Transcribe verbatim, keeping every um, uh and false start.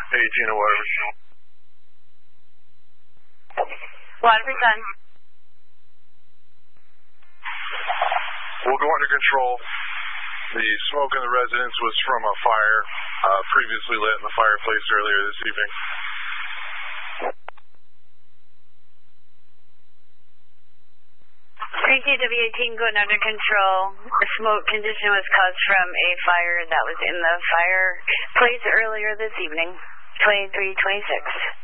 eighteen or whatever. Waterford Sun. We'll go under control. The smoke in the residence was from a fire uh, previously lit in the fireplace earlier this evening. Thank you, W eighteen, going under control. The smoke condition was caused from a fire that was in the fireplace earlier this evening, twenty-three twenty-six.